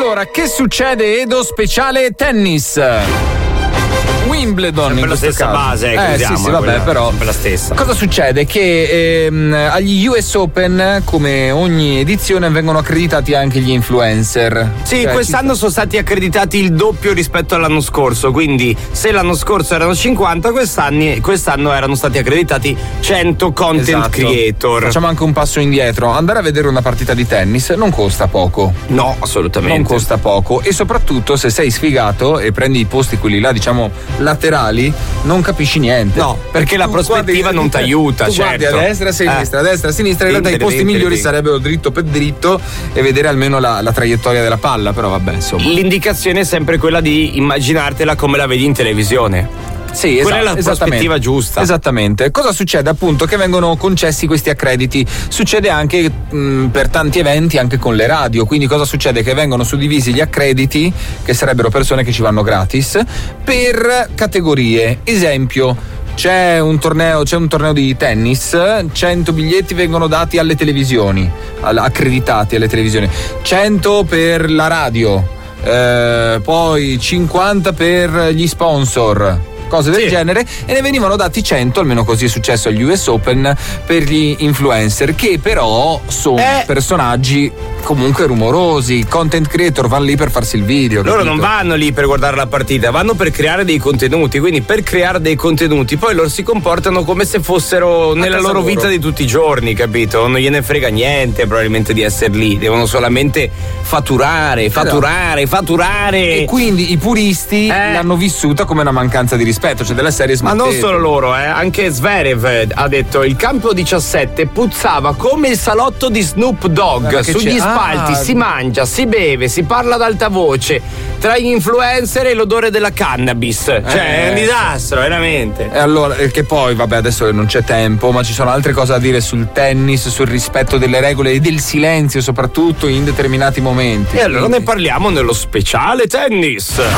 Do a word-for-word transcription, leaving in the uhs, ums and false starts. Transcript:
Allora, che succede, Edo? Speciale tennis. Wimbledon sempre in la questo stessa caso. base, eh sì sì vabbè quella, però la stessa. Cosa succede? Che ehm, agli U S Open, come ogni edizione, vengono accreditati anche gli influencer. Sì, cioè, quest'anno sono stati accreditati il doppio rispetto all'anno scorso, quindi se l'anno scorso erano cinquanta, quest'anno, quest'anno erano stati accreditati cento content esatto. creator. Facciamo anche un passo indietro. Andare a vedere una partita di tennis non costa poco. No, assolutamente. Non costa poco, e soprattutto se sei sfigato e prendi i posti quelli là, diciamo laterali, non capisci niente. No, perché la tu prospettiva guardi, non ti aiuta. Tu certo. guardi a destra, a sinistra, eh. a destra, a sinistra. In realtà i posti Dentro, migliori dentro. sarebbero dritto per dritto e vedere almeno la, la traiettoria della palla, però vabbè, insomma. L'indicazione è sempre quella di immaginartela come la vedi in televisione. Sì, esatto, quella è la prospettiva giusta. Esattamente. Cosa succede? Appunto che vengono concessi questi accrediti. Succede anche mh, per tanti eventi anche con le radio. Quindi cosa succede? Che vengono suddivisi gli accrediti, che sarebbero persone che ci vanno gratis, per categorie. Esempio, c'è un torneo, c'è un torneo di tennis, cento biglietti vengono dati alle televisioni, accreditati alle televisioni, cento per la radio, eh, poi cinquanta per gli sponsor, cose del sì. genere, e ne venivano dati cento, almeno così è successo agli U S Open, per gli influencer, che però sono eh. personaggi comunque rumorosi, content creator, vanno lì per farsi il video. Loro capito? non vanno lì per guardare la partita, vanno per creare dei contenuti, quindi per creare dei contenuti poi loro si comportano come se fossero nella loro, loro vita di tutti i giorni, capito? Non gliene frega niente probabilmente di essere lì, devono solamente fatturare, fatturare, fatturare. E quindi i puristi Eh. l'hanno vissuta come una mancanza di rispetto, cioè della serie Ma non smettete. solo loro, eh. Anche Zverev ha detto il campo diciassette puzzava come il salotto di Snoop Dogg. Guarda che Sugli c'è- spalti ah. si mangia, si beve, si parla ad alta voce, tra gli influencer e l'odore della cannabis. Cioè Eh. è un disastro, veramente. E allora, eh, che poi, vabbè, adesso non c'è tempo, ma ci sono altre cose da dire sul tennis, sul rispetto delle regole e del silenzio, soprattutto in determinati momenti. E allora Quindi- ne parliamo nello speciale tennis.